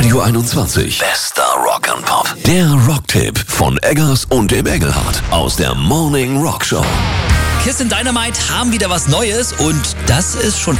Radio 21. Bester Rock and Pop. Der Rocktipp von Eggers und dem Engelhardt aus der Morning Rock Show. Kiss and Dynamite haben wieder was Neues und das ist schon